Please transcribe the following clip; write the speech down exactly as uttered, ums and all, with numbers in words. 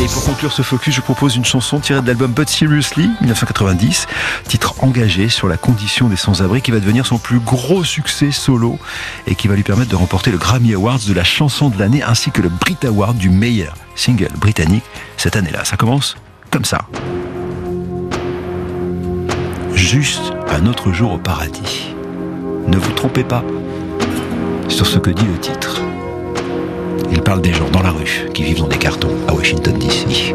Allez, pour conclure ce focus, je propose une chanson tirée de l'album But Seriously, dix-neuf cent quatre-vingt-dix, titre engagé sur la condition des sans-abri, qui va devenir son plus gros succès solo et qui va lui permettre de remporter le Grammy Awards de la chanson de l'année ainsi que le Brit Award du meilleur single britannique cette année-là. Ça commence comme ça. Juste un autre jour au paradis. Ne vous trompez pas sur ce que dit le titre. Il parle des gens dans la rue qui vivent dans des cartons à Washington D C.